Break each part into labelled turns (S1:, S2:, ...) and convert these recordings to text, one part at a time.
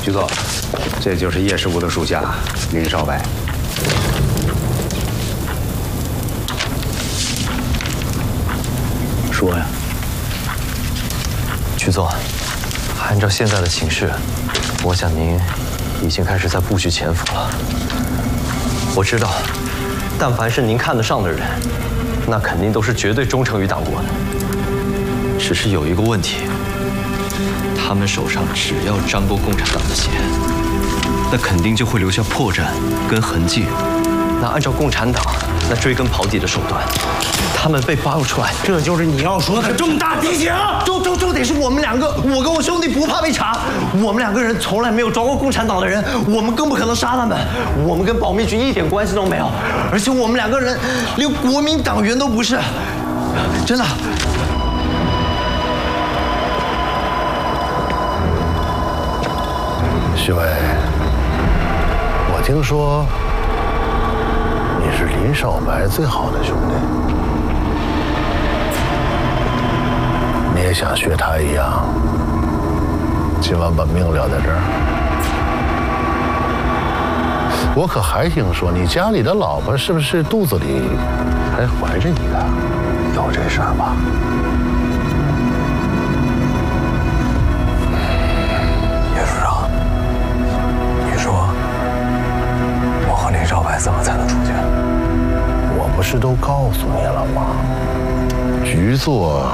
S1: 局座，这就是叶师傅的属下林少白。说呀，
S2: 局座，按照现在的形势，我想您已经开始在布局潜伏了。我知道，但凡是您看得上的人，那肯定都是绝对忠诚于党国的。只是有一个问题，他们手上只要沾过共产党的血，那肯定就会留下破绽跟痕迹。那按照共产党那追根刨底的手段，他们被扒不出来，
S3: 这就是你要说的重大提醒。
S2: 重点是我们两个，我跟我兄弟不怕被查，我们两个人从来没有抓过共产党的人，我们更不可能杀他们，我们跟保密局一点关系都没有，而且我们两个人连国民党员都不是，真的。
S4: 徐伟，我听说你是林少白最好的兄弟，你也想学他一样，今晚把命撂在这儿？我可还听说你家里的老婆是不是肚子里还怀着一个？有这事儿吧？
S5: 叶署长，你说我和林少白怎么才能出去？
S4: 我不是都告诉你了吗？局座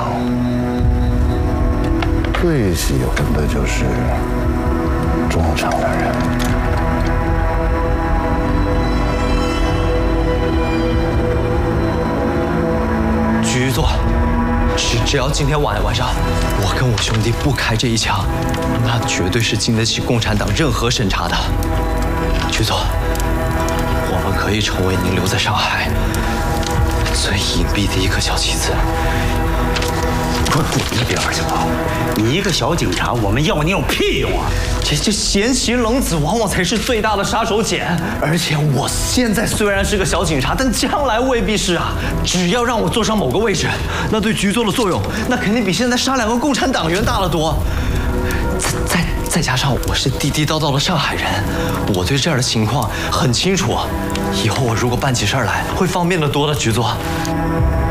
S4: 最喜欢的就是忠诚的人。
S2: 局座，只要今天晚上我跟我兄弟不开这一枪，那绝对是经得起共产党任何审查的。局座，我们可以成为您留在上海最隐蔽的一颗小棋子。
S3: 滚一边去吧！你一个小警察，我们要你有屁用啊！
S2: 这贤妻冷子往往才是最大的杀手锏。而且我现在虽然是个小警察，但将来未必是啊。只要让我坐上某个位置，那对局座的作用，那肯定比现在杀2个共产党员大得多。再加上我是地地道道的上海人，我对这样的情况很清楚。以后我如果办起事儿来，会方便得多的，局座。